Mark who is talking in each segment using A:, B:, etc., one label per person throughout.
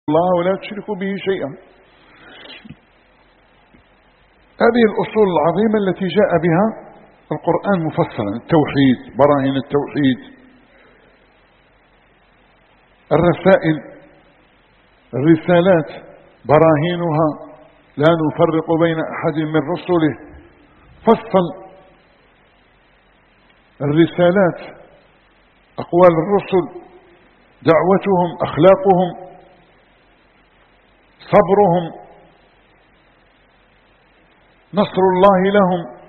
A: الله ولا تشركوا به شيئا. هذه الأصول العظيمة التي جاء بها القرآن مفصلا: التوحيد، براهين التوحيد، الرسائل، الرسالات براهينها لا نفرق بين أحد من رسله، فصل الرسالات، أقوال الرسل، دعوتهم، أخلاقهم، صبرهم، نصر الله لهم.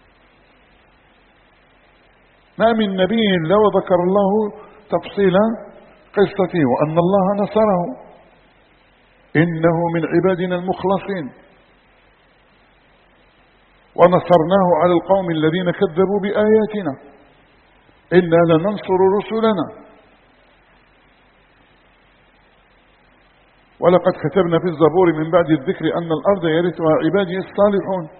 A: ما من نبي إلا وذكر الله تفصيل قصته وأن الله نصره، إنه من عبادنا المخلصين، ونصرناه على القوم الذين كذبوا بآياتنا، إنا لننصر رسلنا. ولقد كتبنا في الزبور من بعد الذكر أن الأرض يرثها عبادي الصالحون.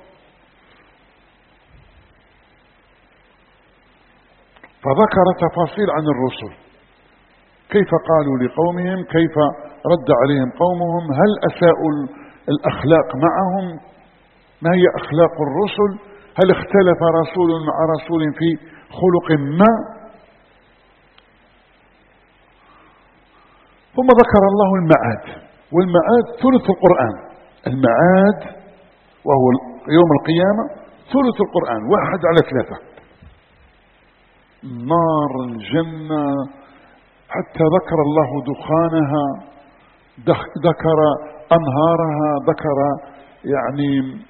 A: فذكر تفاصيل عن الرسل، كيف قالوا لقومهم، كيف رد عليهم قومهم، هل أساءوا الأخلاق معهم، ما هي أخلاق الرسل، هل اختلف رسول مع رسول في خلق ما. ثم ذكر الله المعاد، والمعاد ثلث القرآن. المعاد وهو يوم القيامة ثلث القرآن، 1/3. النار، الجنة، حتى ذكر الله دخانها، ذكر أنهارها، ذكر يعني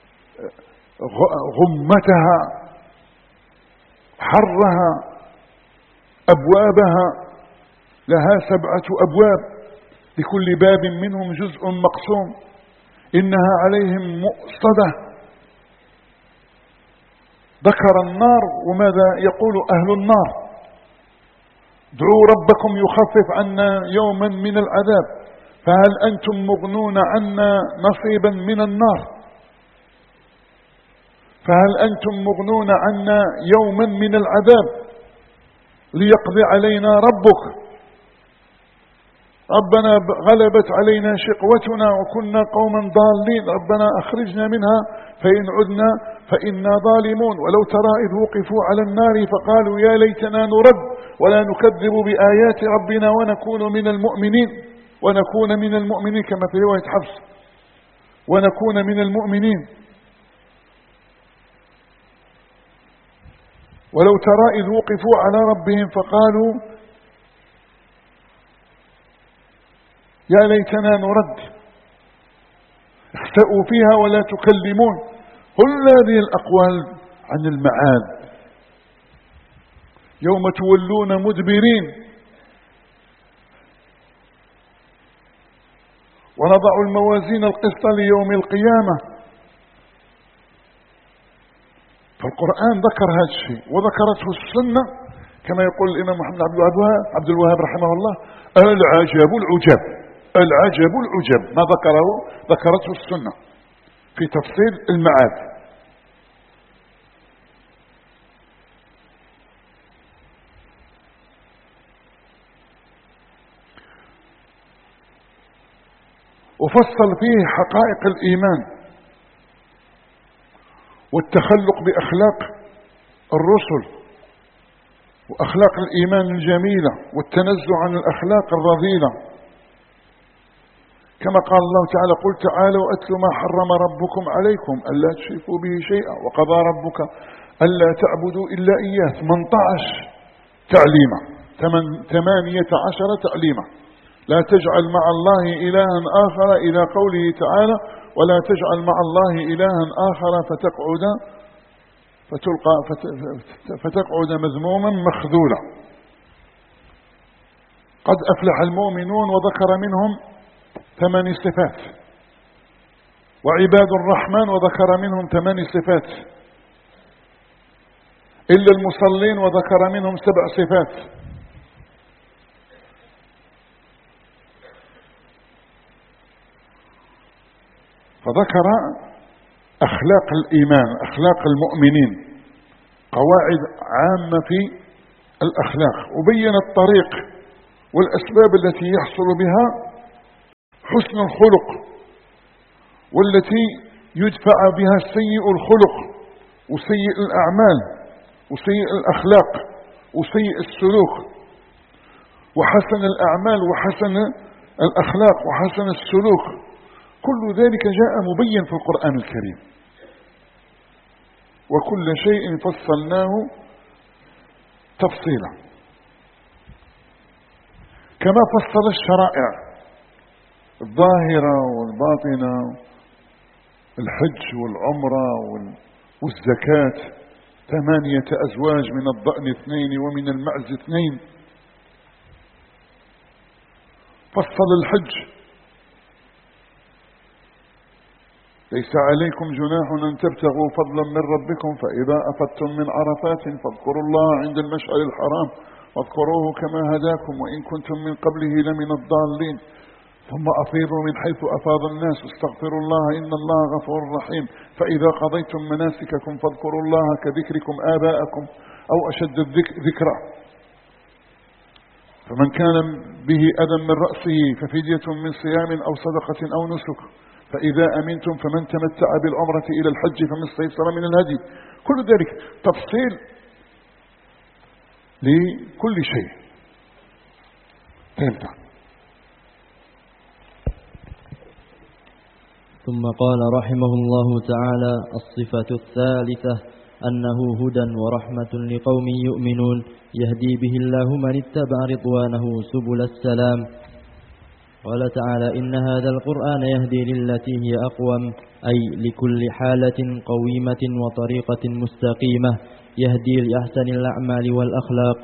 A: غمتها، حرها، أبوابها، لها 7 أبواب، لكل باب منهم جزء مقسوم، إنها عليهم مؤصدة. ذكر النار، وماذا يقول أهل النار: ادعوا ربكم يخفف عنا يوما من العذاب، فهل أنتم مغنون عنا نصيبا من النار، فهل أنتم مغنون عنا يوما من العذاب ليقضي علينا ربك، ربنا غلبت علينا شقوتنا وكنا قوما ضالين، ربنا أخرجنا منها فإن عدنا فإنا ظالمون. ولو ترى إذ وقفوا على النار فقالوا يا ليتنا نرد ولا نكذب بآيات ربنا ونكون من المؤمنين، ونكون من المؤمنين كما في رواية حفص، ونكون من المؤمنين. ولو ترى إذ وقفوا على ربهم فقالوا يا ليتنا نرد، اخسأوا فيها ولا تكلمون. كل هذه الأقوال عن المعاد. يوم تولون مدبرين، ونضع الموازين القسط ليوم القيامة. فالقرآن ذكر هذا الشيء وذكرته السنة، كما يقول الإمام محمد عبد الوهاب رحمه الله: العجب العجب، العجب العجب ما ذكرته السنة في تفصيل المعاد. وفصل فيه حقائق الإيمان والتخلق بأخلاق الرسل وأخلاق الإيمان الجميلة والتنزه عن الأخلاق الرذيلة، كما قال الله تعالى: قل تعالوا أتل ما حرم ربكم عليكم ألا تشركوا به شيئا وقضى ربك ألا تعبدوا إلا إياه. 18 تعليمة، 18 تعليمة. لا تجعل مع الله إلها آخر، إلى قوله تعالى: ولا تجعل مع الله إلها آخر فتقعد مذموما مخذولا. قد أفلح المؤمنون، وذكر منهم 8 صفات. وعباد الرحمن، وذكر منهم 8 صفات. إلا المصلين، وذكر منهم 7 صفات. فذكر أخلاق الإيمان، أخلاق المؤمنين، قواعد عامة في الأخلاق، وبين الطريق والأسباب التي يحصل بها حسن الخلق، والتي يدفع بها سيء الخلق وسيء الأعمال وسيء الأخلاق وسيء السلوك. وحسن الأعمال وحسن الأخلاق وحسن السلوك، كل ذلك جاء مبين في القرآن الكريم. وكل شيء فصلناه تفصيلا، كما فصل الشرائع الظاهرة والباطنة، الحج والعمرة والزكاة، 8 أزواج من الضأن 2 ومن المعز 2. فصل الحج: ليس عليكم جناح أن تبتغوا فضلا من ربكم فإذا أفضتم من عرفات فاذكروا الله عند المشعر الحرام واذكروه كما هداكم وإن كنتم من قبله لمن الضالين ثم أفيضوا من حيث أفاض الناس واستغفروا الله إن الله غفور رحيم فإذا قضيتم مناسككم فاذكروا الله كذكركم آباءكم أو أشد ذكرا فمن كان به أذى من رأسه ففدية من صيام أو صدقة أو نسك فإذا أمنتم فمن تمتع بالعمرة إلى الحج فما استيسر من الهدي. كل ذلك تفصيل لكل شيء. ثالثا:
B: ثم قال رحمه الله تعالى: الصفة الثالثة أنه هدى ورحمة لقوم يؤمنون يهدي به الله من اتبع رضوانه سبل السلام. قال تعالى: إن هذا القرآن يهدي للتي هي أقوم، أي لكل حالة قويمة وطريقة مستقيمة، يهدي لأحسن الأعمال والأخلاق،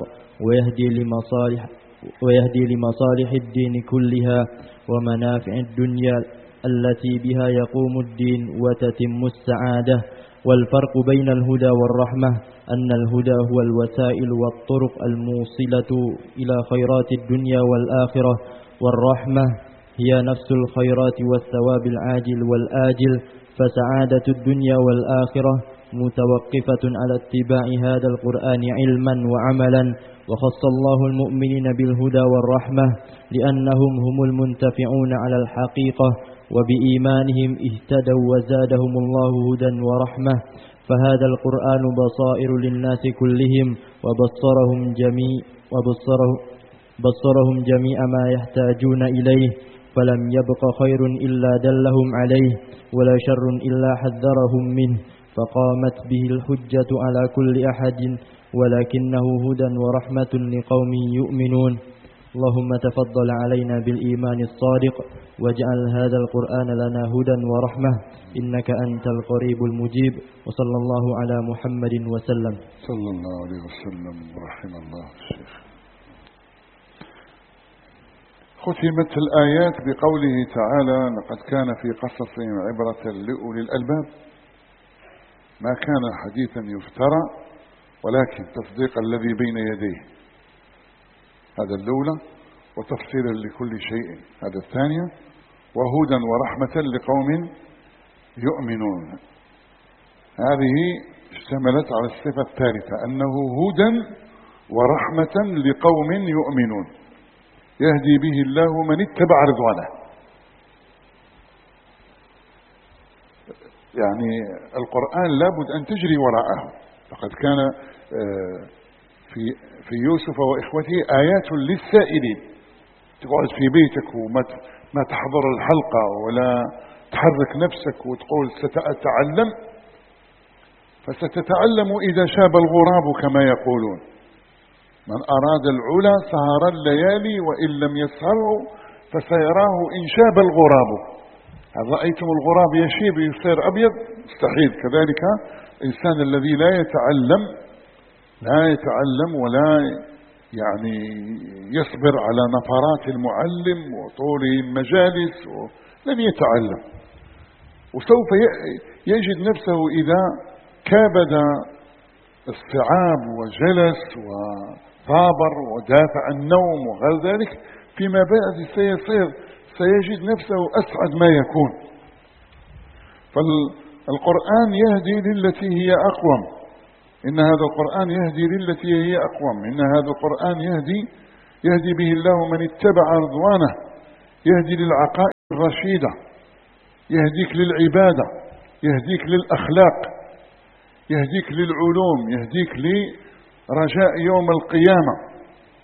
B: ويهدي لمصالح الدين كلها ومنافع الدنيا التي بها يقوم الدين وتتم السعادة. والفرق بين الهدى والرحمة أن الهدى هو الوسائل والطرق الموصلة إلى خيرات الدنيا والآخرة، والرحمة هي نفس الخيرات والثواب العاجل والآجل، فسعادة الدنيا والآخرة متوقفة على اتباع هذا القرآن علما وعملا. وخص الله المؤمنين بالهدى والرحمة لأنهم هم المنتفعون على الحقيقة، وبإيمانهم اهتدوا وزادهم الله هدى ورحمة. فهذا القرآن بصائر للناس كلهم وبصرهم جميع ما يحتاجون إليه، فلم يبق خير إلا دلهم عليه ولا شر إلا حذرهم منه، فقامت به الحجة على كل أحد، ولكنه هدى ورحمة لقوم يؤمنون. اللهم تفضل علينا بالإيمان الصادق واجعل هذا القرآن لنا هدى ورحمة إنك أنت القريب المجيب. وصلى الله على محمد وسلم.
A: صلى الله عليه وسلم. رحم الله الشيخ. ختمت الآيات بقوله تعالى: لقد كان في قصصهم عبرة لأولي الألباب. ما كان حديثا يفترى ولكن تصديق الذي بين يديه، هذا الأولى، وتفصيلا لكل شيء، هذا الثانية، وهدى ورحمة لقوم يؤمنون. هذه اشتملت على الصفة الثالثة أنه هدى ورحمة لقوم يؤمنون يهدي به الله من اتبع رضوانه. يعني القرآن لابد أن تجري وراءه. فقد كان في يوسف وإخوته آيات للسائلين. تقعد في بيتك وما تحضر الحلقة ولا تحرك نفسك وتقول ستتعلم، فستتعلم إذا شاب الغراب كما يقولون. من أراد العلا سهر الليالي وإن لم يسهره فسيراه إن شاب الغراب. هل رأيتم الغراب يشيب يصير أبيض؟ مستحيل. كذلك الإنسان الذي لا يتعلم ولا يعني يصبر على نفرات المعلم وطول المجالس لن يتعلم، وسوف يجد نفسه إذا كابد الصعاب وجلس وثابر ودافع النوم وغير ذلك، فيما بعد سيجد نفسه أسعد ما يكون. فالقرآن يهدي للتي هي أقوم. إن هذا القرآن يهدي للتي هي أقوم. إن هذا القرآن يهدي به الله من اتبع رضوانه، يهدي للعقائد الرشيدة، يهديك للعبادة، يهديك للأخلاق، يهديك للعلوم، يهديك لرجاء يوم القيامة.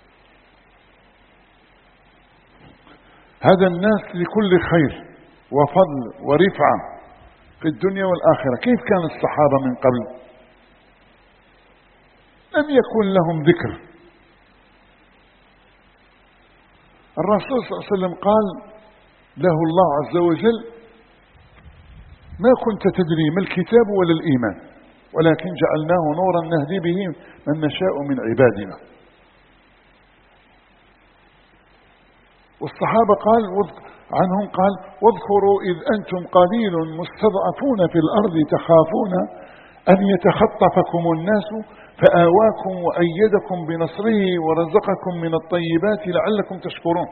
A: هذا الناس لكل خير وفضل ورفعة في الدنيا والآخرة. كيف كان الصحابة من قبل؟ لم يكن لهم ذكر. الرسول صلى الله عليه وسلم قال له الله عز وجل: ما كنت تدري ما الكتاب ولا الإيمان، ولكن جعلناه نورا نهدي به من نشاء من عبادنا. والصحابة قال عنهم قال: واذكروا إذ أنتم قليل مستضعفون في الأرض تخافون أن يتخطفكم الناس فآواكم وأيدكم بنصره ورزقكم من الطيبات لعلكم تشكرون.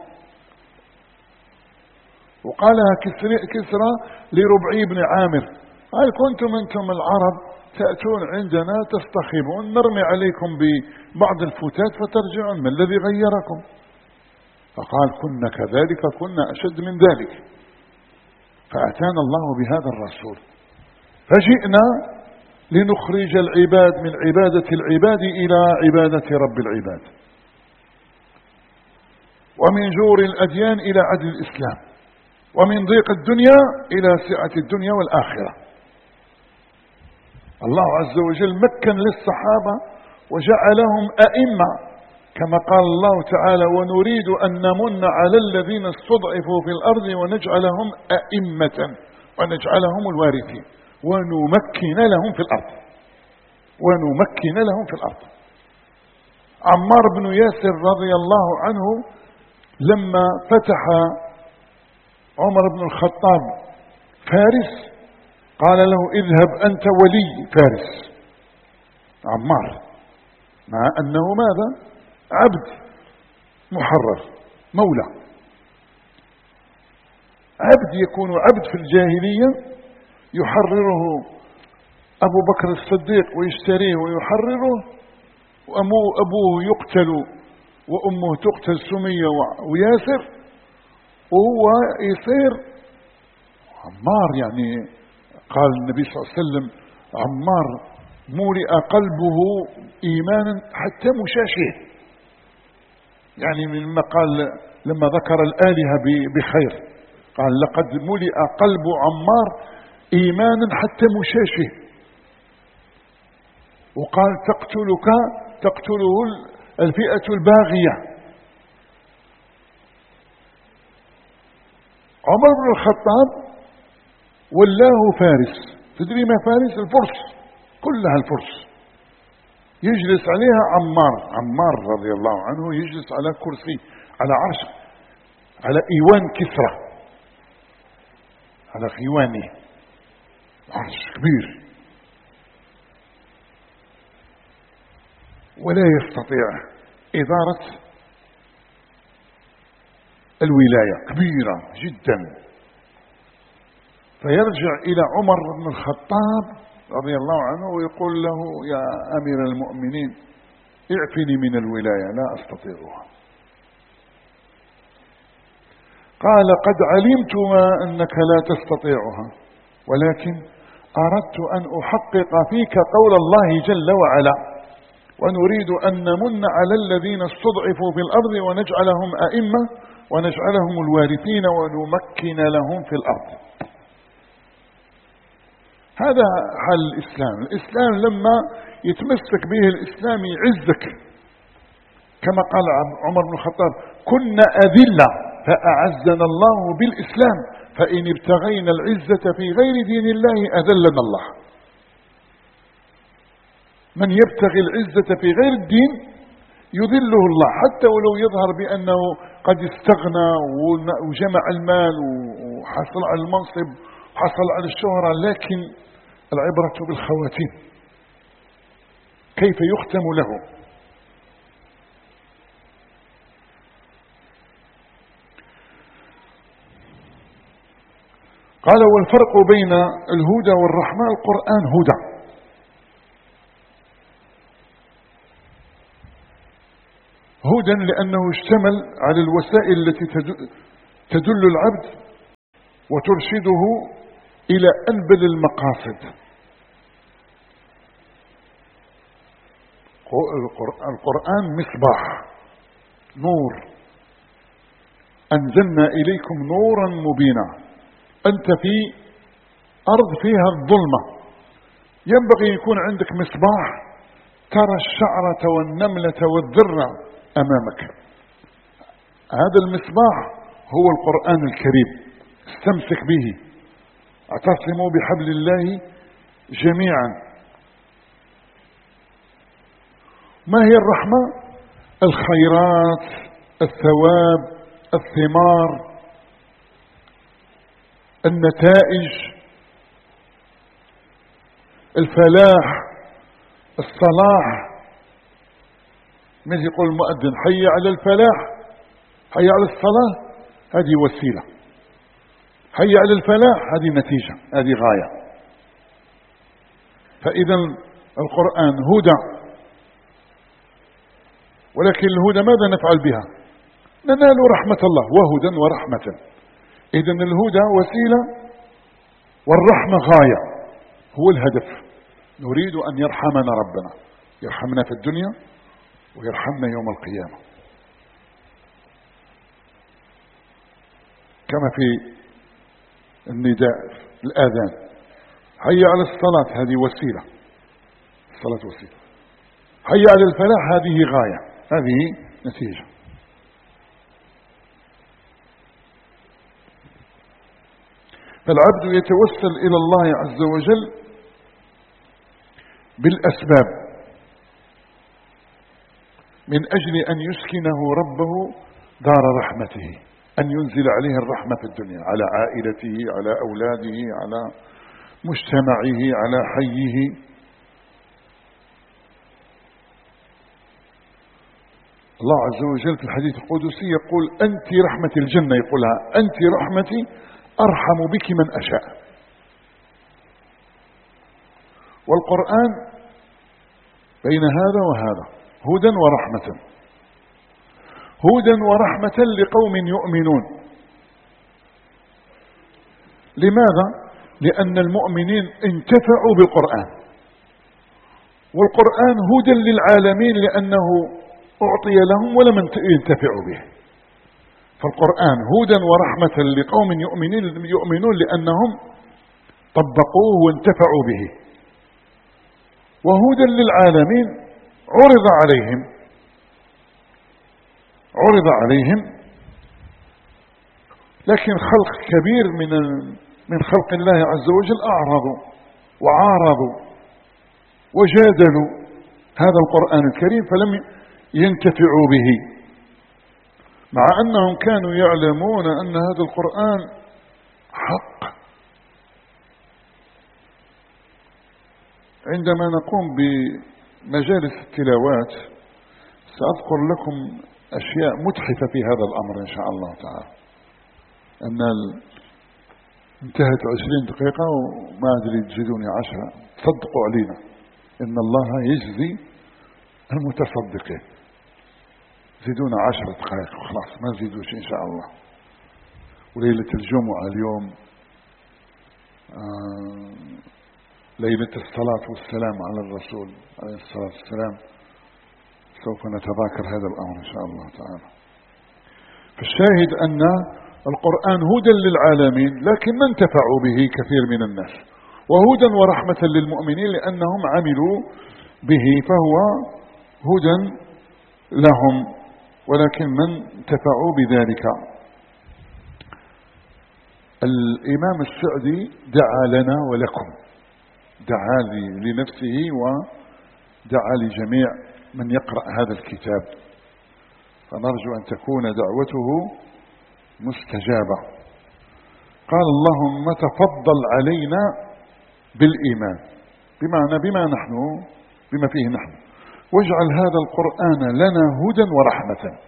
A: وقالها كسرى لربعي بن عامر قال: كنتم أنتم العرب تأتون عندنا تصطخبون، نرمي عليكم ببعض الفتات فترجعون، ما الذي غيركم؟ فقال: كنا كذلك، كنا أشد من ذلك. فأتانا الله بهذا الرسول، فجئنا لنخرج العباد من عبادة العباد إلى عبادة رب العباد، ومن جور الأديان إلى عدل الإسلام، ومن ضيق الدنيا إلى سعة الدنيا والآخرة. الله عز وجل مكن للصحابة وجعلهم أئمة، كما قال الله تعالى: ونريد أن نمن على الذين استضعفوا في الأرض ونجعلهم أئمة ونجعلهم الوارثين ونمكن لهم في الأرض. ونمكن لهم في الأرض. عمار بن ياسر رضي الله عنه لما فتح عمر بن الخطاب فارس قال له: اذهب أنت ولي فارس. عمار مع أنه ماذا؟ عبد محرر مولى. عبد يكون عبد في الجاهلية يحرره أبو بكر الصديق ويشتريه ويحرره، وأبوه يقتل وأمه تقتل سمية وياسر، وهو يصير عمار. يعني قال النبي صلى الله عليه وسلم: عمار مولئ قلبه إيمانا حتى مشاشه. يعني مما قال لما ذكر الآلهة بخير قال: لقد ملئ قلب عمار إيمانا حتى مشاشه. وقال: تقتله الفئة الباغية. عمر بن الخطاب ولاه فارس. تدري ما فارس؟ الفرس كلها، الفرس يجلس عليها عمار رضي الله عنه، يجلس على كرسي، على عرش، على إيوان كسرى، على خيوانه، عرش كبير، ولا يستطيع إدارة الولاية، كبيرة جدا. فيرجع إلى عمر بن الخطاب رضي الله عنه ويقول له: يا أمير المؤمنين اعفني من الولاية، لا أستطيعها. قال: قد علمت أنك لا تستطيعها، ولكن أردت أن أحقق فيك قول الله جل وعلا: ونريد أن نمن على الذين استضعفوا في الأرض ونجعلهم أئمة ونجعلهم الوارثين ونمكن لهم في الأرض. هذا حال الإسلام. الإسلام لما يتمسك به الإسلام يعزك، كما قال عمر بن الخطاب: كنا أذلة فأعزنا الله بالإسلام، فإن ابتغينا العزة في غير دين الله أذلنا الله. من يبتغي العزة في غير الدين يذله الله، حتى ولو يظهر بأنه قد استغنى وجمع المال وحصل على المنصب وحصل على الشهرة، لكن العبرة بالخواتيم، كيف يختم له. قال: والفرق بين الهدى والرحمة: القرآن هدى، هدى لأنه اشتمل على الوسائل التي تدل العبد وترشده إلى أنبل المقاصد. القرآن مصباح نور، أنزلنا إليكم نورا مبينا. أنت في أرض فيها الظلمة، ينبغي يكون عندك مصباح ترى الشعرة والنملة والذرة أمامك. هذا المصباح هو القرآن الكريم، استمسك به، اعتصموا بحبل الله جميعا. ما هي الرحمة؟ الخيرات، الثواب، الثمار، النتائج، الفلاح، الصلاح. مثل يقول المؤذن حي على الفلاح، حي على الصلاة، هذه وسيلة. حي على الفلاح هذه نتيجة، هذه غاية. فإذا القرآن هدى، ولكن الهدى ماذا نفعل بها؟ ننال رحمة الله، وهدى ورحمة. إذا الهدى وسيلة والرحمة غاية، هو الهدف. نريد أن يرحمنا ربنا، يرحمنا في الدنيا ويرحمنا يوم القيامة. كما في النداء الآذان، حي على الصلاة هذه وسيلة، الصلاة وسيلة. حي على الفلاح هذه غاية، هذه نتيجة. فالعبد يتوسل إلى الله عز وجل بالأسباب من أجل أن يسكنه ربه دار رحمته، أن ينزل عليه الرحمة في الدنيا، على عائلته، على أولاده، على مجتمعه، على حيه. الله عز وجل في الحديث القدسي يقول أنت رحمة الجنة، يقولها أنت رحمتي أرحم بك من أشاء. والقرآن بين هذا وهذا هدى ورحمة، هدى ورحمة لقوم يؤمنون. لماذا؟ لأن المؤمنين انتفعوا بالقرآن، والقرآن هدى للعالمين لأنه أعطي لهم ولم ينتفعوا به. فالقرآن هدى ورحمة لقوم يؤمنون لأنهم طبقوه وانتفعوا به، وهدى للعالمين عرض عليهم. لكن خلق كبير من خلق الله عز وجل أعرضوا وعارضوا وجادلوا هذا القرآن الكريم فلم ينتفعوا به، مع أنهم كانوا يعلمون أن هذا القرآن حق. عندما نقوم بمجالس التلاوات سأذكر لكم أشياء متحفة في هذا الأمر إن شاء الله تعالى. أن انتهت 20 دقيقة وما أدري تزيدوني 10، تصدقوا علينا إن الله يجزي المتصدقين. زيدونا 10 دقائق وخلاص، ما زيدوش إن شاء الله. وليلة الجمعة اليوم ليلة الصلاة والسلام على الرسول عليه الصلاة والسلام، سوف نتذاكر هذا الأمر إن شاء الله تعالى. فالشاهد أن القرآن هدى للعالمين لكن ما انتفعوا به كثير من الناس، وهدى ورحمة للمؤمنين لأنهم عملوا به، فهو هدى لهم ولكن من انتفعوا بذلك. الإمام السعدي دعا لنا ولكم، دعا لنفسه ودعا لجميع من يقرأ هذا الكتاب، فنرجو أن تكون دعوته مستجابة. قال اللهم تفضل علينا بالإيمان، بمعنى بما فيه نحن، واجعل هذا القرآن لنا هدى ورحمة.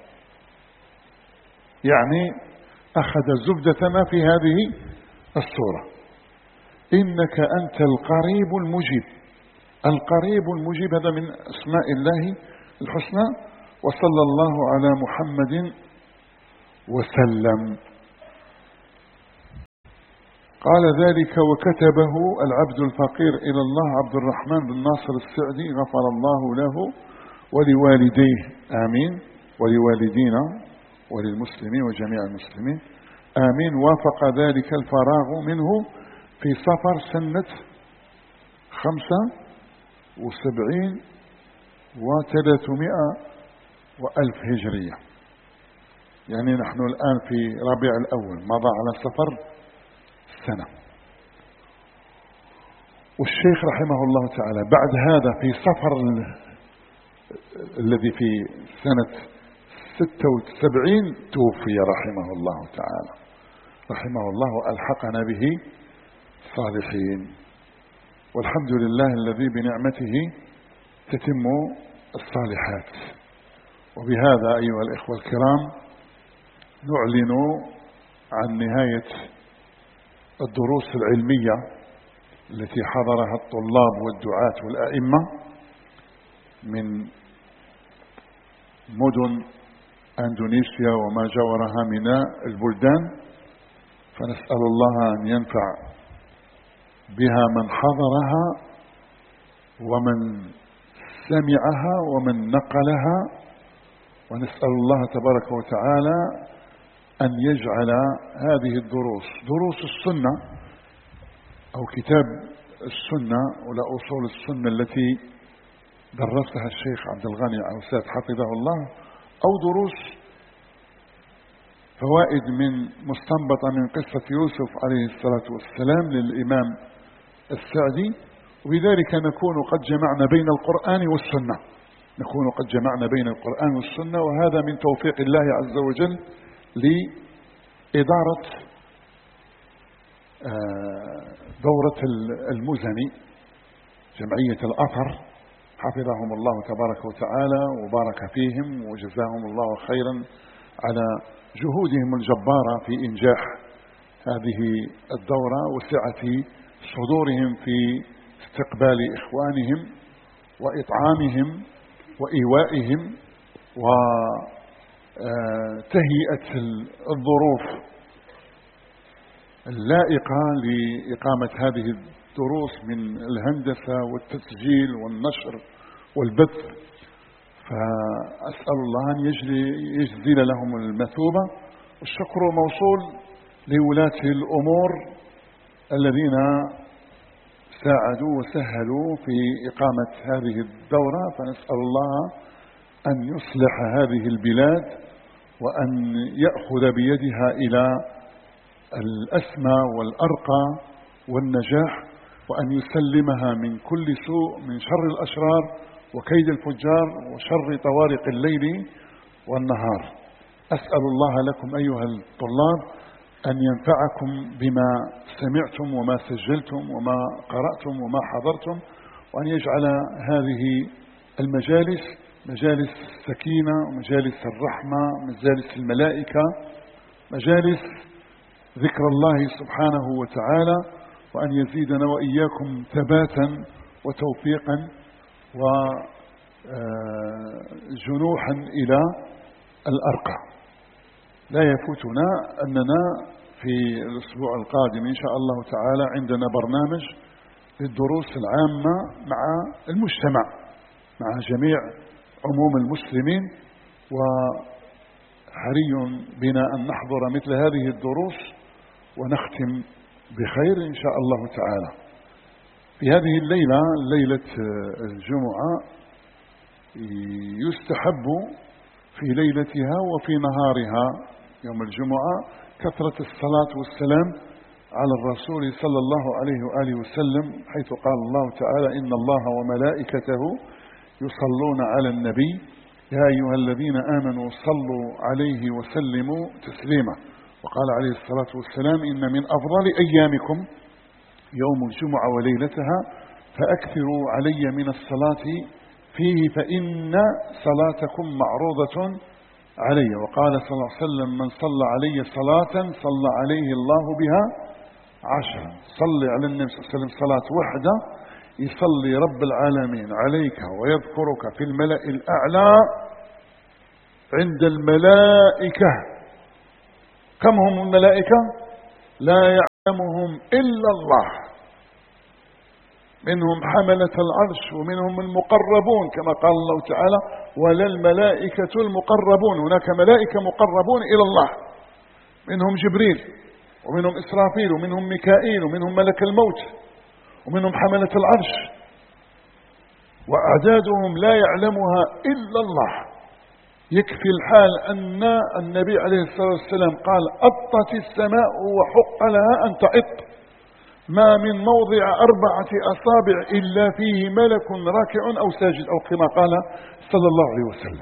A: يعني أخذ زبدة ما في هذه السورة. إنك أنت القريب المجيب. القريب المجيب هذا من أسماء الله الحسنى. وصلى الله على محمد وسلم. قال ذلك وكتبه العبد الفقير إلى الله عبد الرحمن بن ناصر السعدي غفر الله له ولوالديه آمين، ولوالدينا وللمسلمين وجميع المسلمين آمين. وافق ذلك الفراغ منه في صفر سنة 75 و300 هجرية، يعني نحن الآن في ربيع الأول، مضى على صفر سنة. والشيخ رحمه الله تعالى بعد هذا في صفر الذي في سنة 76 توفي رحمه الله تعالى، رحمه الله وألحقنا به صالحين. والحمد لله الذي بنعمته تتم الصالحات. وبهذا أيها الإخوة الكرام نعلن عن نهاية الدروس العلمية التي حضرها الطلاب والدعاة والأئمة من مدن أندونيسيا وما جاورها من البلدان، فنسأل الله أن ينفع بها من حضرها ومن سمعها ومن نقلها، ونسأل الله تبارك وتعالى أن يجعل هذه الدروس دروس السنة أو كتاب السنة ولا أصول السنة التي درسها الشيخ عبد الغني عوسات حفظه الله، أو دروس فوائد من مستنبطة من قصة يوسف عليه الصلاة والسلام للإمام السعدي. وبذلك نكون قد جمعنا بين القرآن والسنة، نكون قد جمعنا بين القرآن والسنة، وهذا من توفيق الله عز وجل لإدارة دورة المزني جمعية الأثر حفظهم الله تبارك وتعالى وبارك فيهم وجزاهم الله خيرا على جهودهم الجبارة في إنجاح هذه الدورة وسعة صدورهم في استقبال إخوانهم وإطعامهم وإيوائهم وتهيئة الظروف اللائقة لإقامة هذه الدروس من الهندسة والتسجيل والنشر والبث. فأسأل الله أن يجزل لهم المثوبة، والشكر موصول لولاة الأمور الذين ساعدوا وسهلوا في إقامة هذه الدورة. فنسأل الله أن يصلح هذه البلاد وأن يأخذ بيدها إلى الأسمى والأرقى والنجاح، وأن يسلمها من كل سوء، من شر الأشرار وكيد الفجار وشر طوارق الليل والنهار. أسأل الله لكم أيها الطلاب أن ينفعكم بما سمعتم وما سجلتم وما قرأتم وما حضرتم، وأن يجعل هذه المجالس مجالس السكينة ومجالس الرحمة، مجالس الملائكة، مجالس ذكر الله سبحانه وتعالى، وأن يزيدنا وإياكم ثباتا وتوفيقا وجنوحا إلى الأرقى. لا يفوتنا أننا في الأسبوع القادم إن شاء الله تعالى عندنا برنامج للدروس العامة مع المجتمع، مع جميع عموم المسلمين، وحري بنا أن نحضر مثل هذه الدروس ونختم بخير إن شاء الله تعالى. في هذه الليلة، ليلة الجمعة، يستحب في ليلتها وفي نهارها يوم الجمعة كثرة الصلاة والسلام على الرسول صلى الله عليه وآله وسلم، حيث قال الله تعالى: إن الله وملائكته يصلون على النبي يا أيها الذين آمنوا صلوا عليه وسلموا تسليما. وقال عليه الصلاة والسلام: إن من أفضل أيامكم يوم الجمعة وليلتها، فأكثروا علي من الصلاة فيه فإن صلاتكم معروضة علي. وقال صلى الله عليه وسلم: من صلى علي صلاة صلى عليه الله بها 10. صلي على النبي صلى الله عليه وسلم صلاة وحدة يصلي رب العالمين عليك ويذكرك في الملأ الأعلى عند الملائكة. كم هم الملائكة؟ لا يعلمهم إلا الله، منهم حملة العرش ومنهم المقربون كما قال الله تعالى ولا الملائكة المقربون، هناك ملائكة مقربون إلى الله، منهم جبريل ومنهم إسرافيل ومنهم ميكائيل ومنهم ملك الموت ومنهم حملة العرش، وأعدادهم لا يعلمها إلا الله. يكفي الحال أن النبي عليه الصلاة والسلام قال أطت السماء وحق لها أن تعط، ما من موضع 4 أصابع إلا فيه ملك راكع أو ساجد، أو كما قال صلى الله عليه وسلم.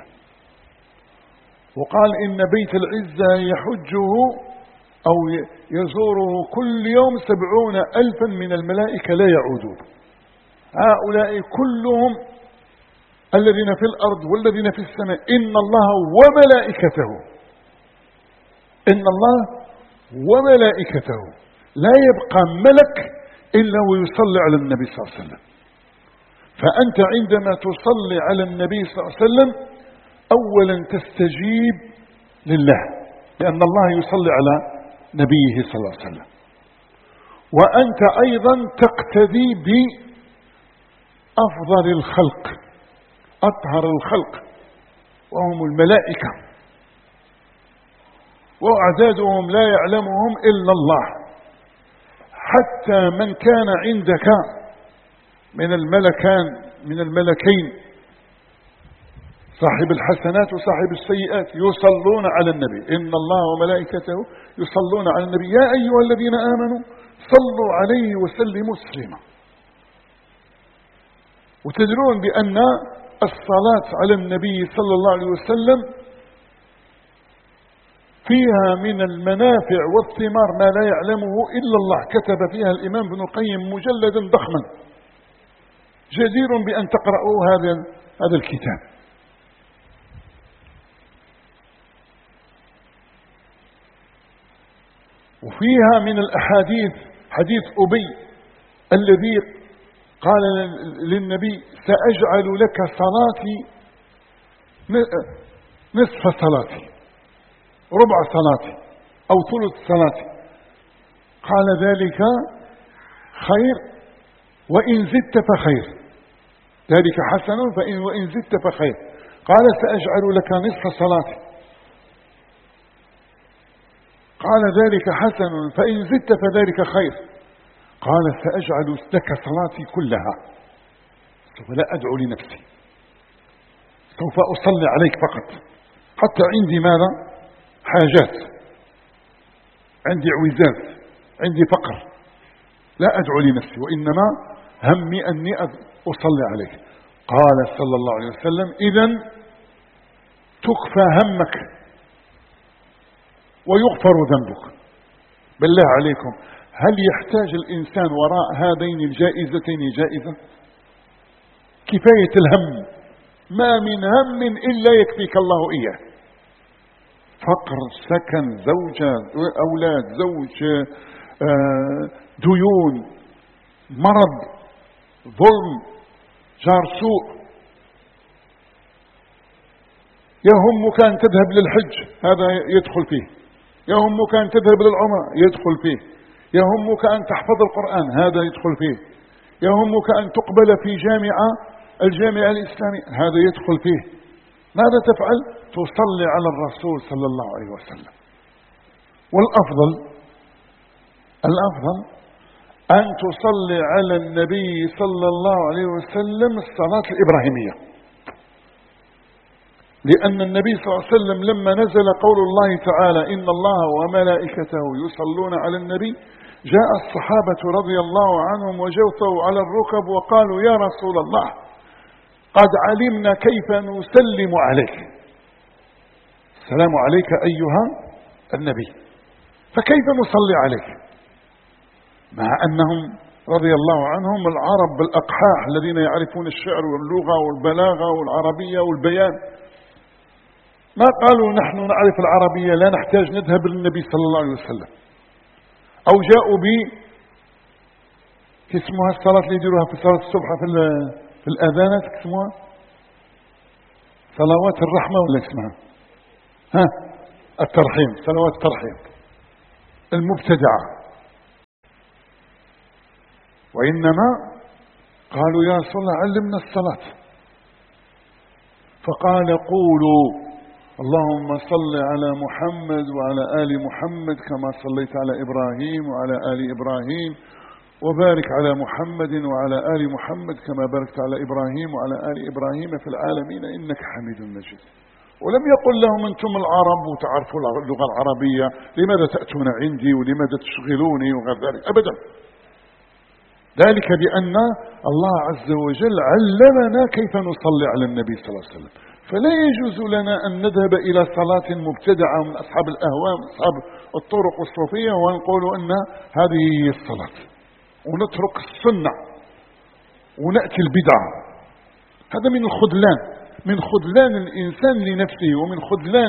A: وقال إن بيت العزة يحجه أو يزوره كل يوم 70,000 من الملائكة لا يعودون. هؤلاء كلهم الذين في الأرض والذين في السماء إن الله وملائكته، إن الله وملائكته، لا يبقى ملك إلا ويصلي على النبي صلى الله عليه وسلم. فأنت عندما تصلي على النبي صلى الله عليه وسلم أولا تستجيب لله، لأن الله يصلي على نبيه صلى الله عليه وسلم، وأنت أيضا تقتدي بأفضل الخلق أطهر الخلق وهم الملائكة، وأعدادهم لا يعلمهم إلا الله. حتى من كان عندك من الملكين صاحب الحسنات وصاحب السيئات يصلون على النبي، إن الله وملائكته يصلون على النبي يا أيها الذين آمنوا صلوا عليه وسلموا تسليما. وتدرون بأن الصلاة على النبي صلى الله عليه وسلم فيها من المنافع والثمار ما لا يعلمه إلا الله، كتب فيها الإمام ابن القيم مجلدا ضخما جدير بأن تقرأوا هذا الكتاب. وفيها من الأحاديث حديث أبي الذي قال للنبي سأجعل لك صلاتي نصف صلاتي، ربع صلاتي أو ثلث صلاتي. قال ذلك خير وإن زدت فخير، ذلك حسن وإن زدت فخير. قال سأجعل لك نصف صلاتي، قال ذلك حسن فإن زدت فذلك خير. قال سأجعل لك صلاتي كلها، سوف لا أدعو لنفسي، سوف أصلي عليك فقط، حتى عندي ماذا؟ حاجات، عندي عوزات، عندي فقر، لا أدعو لنفسي، وإنما همي أني أصلي عليك. قال صلى الله عليه وسلم إذن تكفى همك ويغفر ذنبك. بالله عليكم هل يحتاج الإنسان وراء هذين الجائزتين جائزة؟ كفاية الهم، ما من هم إلا يكفيك الله إياه، فقر، سكن، زوجة، أولاد، زوج، ديون، مرض، ظلم، جار سوء. يهمك أن تذهب للحج، هذا يدخل فيه. يهمك أن تذهب للعمرة، يدخل فيه. يهمك أن تحفظ القرآن، هذا يدخل فيه. يهمك أن تقبل في الجامعة الإسلامية، هذا يدخل فيه. ماذا تفعل؟ تصلي على الرسول صلى الله عليه وسلم. والأفضل أن تصلي على النبي صلى الله عليه وسلم الصلاة الإبراهيمية، لأن النبي صلى الله عليه وسلم لما نزل قول الله تعالى إن الله وملائكته يصلون على النبي، جاء الصحابة رضي الله عنهم وجوثوا على الركب وقالوا يا رسول الله قد علمنا كيف نسلم عليك، السلام عليك أيها النبي، فكيف نصلي عليك؟ مع أنهم رضي الله عنهم العرب بالأقحاح الذين يعرفون الشعر واللغة والبلاغة والعربية والبيان، ما قالوا نحن نعرف العربية لا نحتاج نذهب للنبي صلى الله عليه وسلم. أو جاءوا اسمها الصلاة اللي يديروها في صلاة الصبح في الأذانات، اسمها صلوات الرحمة ولا اسمها الترحيم، صلوات الترحيم المبتدعة. وإنما قالوا يا رسول الله علمنا الصلاة، فقال قولوا اللهم صل على محمد وعلى آل محمد كما صليت على إبراهيم وعلى آل إبراهيم، وبارك على محمد وعلى آل محمد كما باركت على إبراهيم وعلى آل إبراهيم في العالمين إنك حميد مجيد. ولم يقل لهم أنتم العرب وتعرفوا اللغة العربية لماذا تأتون عندي ولماذا تشغلوني وغير ذلك أبدا، ذلك بأن الله عز وجل علمنا كيف نصلي على النبي صلى الله عليه وسلم، فلا يجوز لنا أن نذهب إلى صلاة مبتدعة من أصحاب الأهواء من أصحاب الطرق الصوفية ونقول أن هذه هي الصلاة ونترك السنة ونأتي البدعة. هذا من الخذلان، من خذلان الإنسان لنفسه ومن خذلان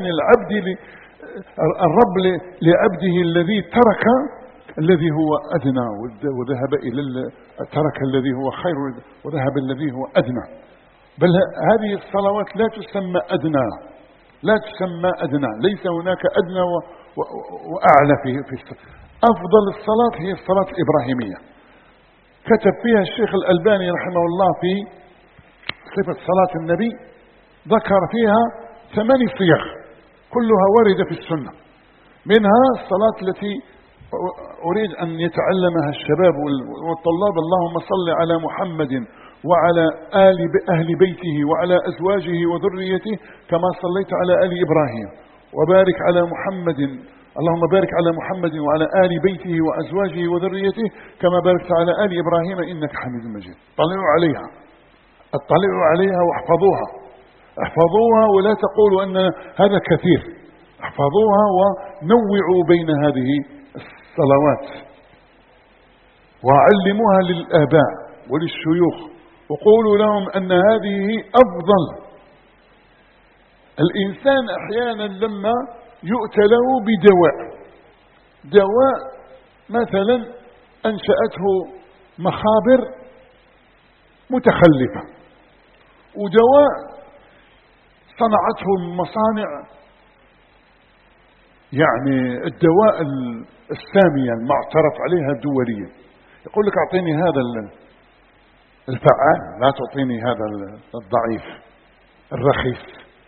A: الرب لعبده الذي ترك الذي هو أدنى وذهب إلى ترك الذي هو خير وذهب الذي هو أدنى. بل هذه الصلوات لا تسمى أدنى، لا تسمى أدنى، ليس هناك أدنى وأعلى في أفضل الصلاة هي الصلاة الإبراهيمية. كتب فيها الشيخ الألباني رحمه الله في صفة صلاة النبي، ذكر فيها 8 صيغ كلها وردة في السنة، منها الصلاة التي أريد أن يتعلمها الشباب والطلاب: اللهم صل على محمد وعلى أهل بيته وعلى أزواجه وذريته كما صليت على آل إبراهيم، وبارك على محمد، اللهم بارك على محمد وعلى آل بيته وأزواجه وذريته كما باركت على آل إبراهيم إنك حميد مجيد. اطلعوا عليها واحفظوها، احفظوها ولا تقولوا أن هذا كثير، احفظوها ونوعوا بين هذه الصلوات وعلموها للآباء وللشيوخ وقولوا لهم أن هذه أفضل. الإنسان أحيانا لما يؤتى له دواء مثلا أنشأته مخابر متخلفة، ودواء صنعته المصانع، يعني الدواء السامية المعترف عليها دوليا، يقول لك أعطيني هذا الفعال، لا تعطيني هذا الضعيف الرخيص.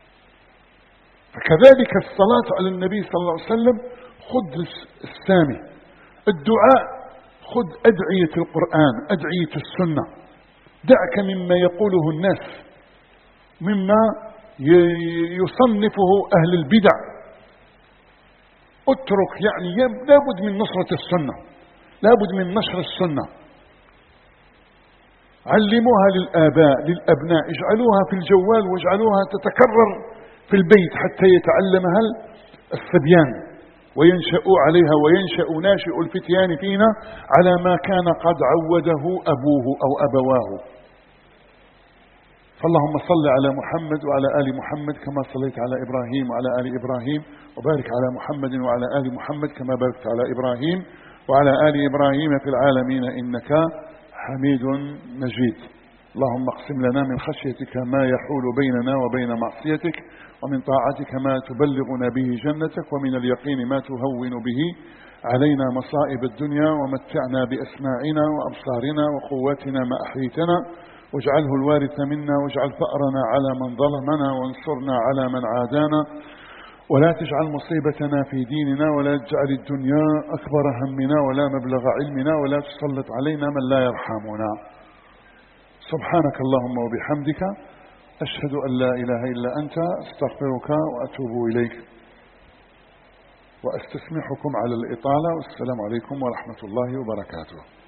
A: فكذلك الصلاة على النبي صلى الله عليه وسلم، خذ السامي، الدعاء خذ أدعية القرآن، أدعية السنة، دعك مما يقوله الناس، مما يصنفه أهل البدع، اترك. يعني لابد من نصرة السنة، لابد من نشر السنة. علموها للآباء للأبناء، اجعلوها في الجوال واجعلوها تتكرر في البيت حتى يتعلمها الصبيان وينشأوا عليها، وينشأ ناشئ الفتيان فينا على ما كان قد عوده أبوه أو أبواه. فاللهم صل على محمد وعلى آل محمد كما صليت على إبراهيم وعلى آل إبراهيم، وبارك على محمد وعلى آل محمد كما باركت على إبراهيم وعلى آل إبراهيم في العالمين إنك حميد مجيد. اللهم اقسم لنا من خشيتك ما يحول بيننا وبين معصيتك، ومن طاعتك ما تبلغنا به جنتك، ومن اليقين ما تهون به علينا مصائب الدنيا، ومتعنا بأسماعنا وأبصارنا وقواتنا ما أحييتنا، واجعله الوارث منا، واجعل ثأرنا على من ظلمنا، وانصرنا على من عادانا، ولا تجعل مصيبتنا في ديننا، ولا تجعل الدنيا أكبر همنا ولا مبلغ علمنا، ولا تسلط علينا من لا يرحمنا. سبحانك اللهم وبحمدك، أشهد أن لا إله إلا أنت، أستغفرك وأتوب إليك، وأستسمحكم على الإطالة، والسلام عليكم ورحمة الله وبركاته.